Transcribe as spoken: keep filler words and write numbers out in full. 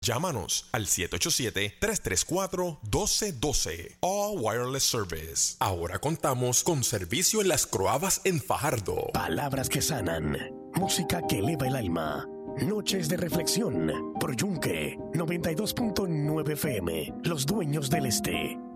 Llámanos al siete ocho siete, tres tres cuatro, uno dos uno dos. All Wireless Service. Ahora contamos con servicio en Las Croabas en Fajardo. Palabras que sanan. Música que eleva el alma. Noches de reflexión. Por Yunque noventa y dos punto nueve F M. Los dueños del este.